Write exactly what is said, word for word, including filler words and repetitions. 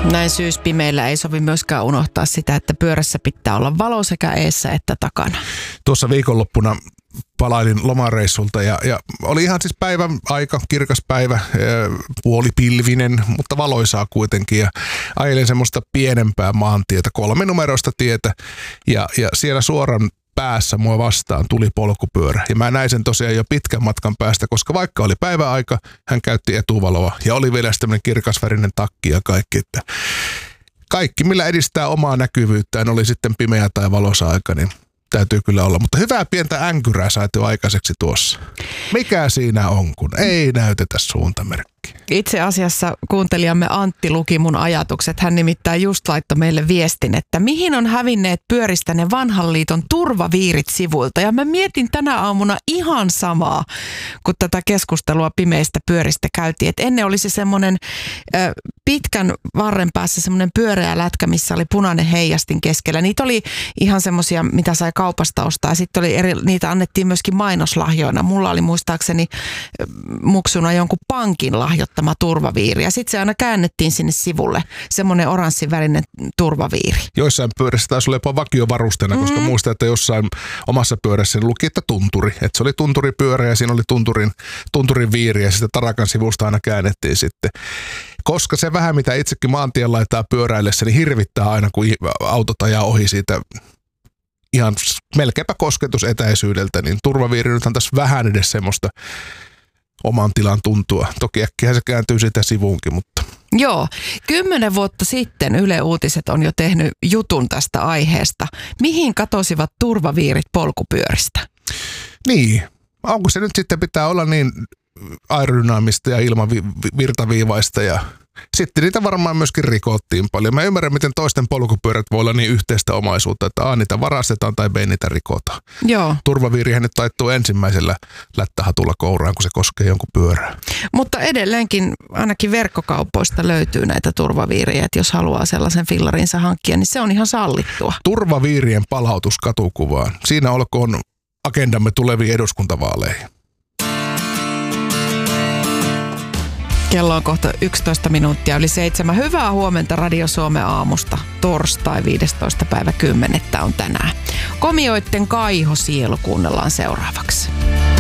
Näin syyspimeillä ei sovi myöskään unohtaa sitä, että pyörässä pitää olla valo sekä eessä että takana. Tuossa viikonloppuna palailin lomareissulta ja, ja oli ihan siis päivän aika, kirkas päivä, puolipilvinen, mutta valoisaa kuitenkin. Ja ajelin semmoista pienempää maantietä, kolme numeroista tietä ja, ja siellä suoran päässä mua vastaan tuli polkupyörä. Ja mä näin sen tosiaan jo pitkän matkan päästä, koska vaikka oli päiväaika, hän käytti etuvaloa ja oli vielä tämmöinen kirkasvärinen takki ja kaikki. Että kaikki, millä edistää omaa näkyvyyttään, oli sitten pimeä tai valoisa aika, niin täytyy kyllä olla. Mutta hyvää pientä änkyrää saitu aikaiseksi tuossa. Mikä siinä on, kun ei näytetä suuntamerkkiä? Itse asiassa kuuntelijamme Antti luki mun ajatukset. Hän nimittäin just laittoi meille viestin, että mihin on hävinneet pyöristä ne vanhan liiton turvaviirit sivuilta. Ja mä mietin tänä aamuna ihan samaa, kun tätä keskustelua pimeistä pyöristä käytiin. Että ennen oli se semmoinen äh, pitkän varren päässä semmoinen pyöreä lätkä, missä oli punainen heijastin keskellä. Niitä oli ihan semmoisia, mitä sai kaupasta ostaa. Ja sitten oli eri, niitä annettiin myöskin mainoslahjoina. Mulla oli muistaakseni äh, muksuna jonkun pankin lahjoittama turvaviiri. Ja sitten se aina käännettiin sinne sivulle. Semmoinen oranssivärinen turvaviiri. Joissain pyörissä taisi olla jopa vakiovarusteena, koska mm. muistan, että jossain omassa pyörässä luki, että tunturi. Että se oli tunturipyörä ja siinä oli tunturin, tunturin viiri ja sitten tarakan sivusta aina käännettiin sitten. Koska se vähän, mitä itsekin maantien laittaa pyöräillessä, niin hirvittää aina, kun autot ajaa ohi siitä ihan melkeinpä kosketusetäisyydeltä, niin turvaviiri nyt on tässä vähän edes semmoista oman tilan tuntua. Toki äkkiä se kääntyy sitä sivuunkin, mutta... Joo. Kymmenen vuotta sitten Yle Uutiset on jo tehnyt jutun tästä aiheesta. Mihin katosivat turvaviirit polkupyöristä? Niin. Onko se nyt sitten pitää olla niin aerodynaamista ja ilmavirtaviivaista ja sitten niitä varmaan myöskin rikottiin paljon. Mä ymmärrän, miten toisten polkupyörät voi olla niin yhteistä omaisuutta, että A, niitä varastetaan tai B, niitä rikotaan. Joo. Turvaviirihän nyt taittuu ensimmäisellä lättähatulla kouraan, kun se koskee jonkun pyörää. Mutta edelleenkin ainakin verkkokaupoista löytyy näitä turvaviiriä, että jos haluaa sellaisen fillarinsa hankkia, niin se on ihan sallittua. Turvaviirien palautus katukuvaan. Siinä olkoon agendamme tuleviin eduskuntavaaleihin. Kello on kohta yksitoista minuuttia yli seitsemän. Hyvää huomenta Radio Suomen aamusta. Torstai viidestoista päivä kymmenettä on tänään. Komioitten Kaiho sielu kuunnellaan seuraavaksi.